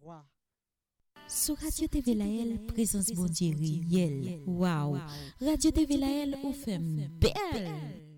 Sur Radio TV Lael, présence bon Dieu réel. Wow. Radio TV Lael, ou fait belle.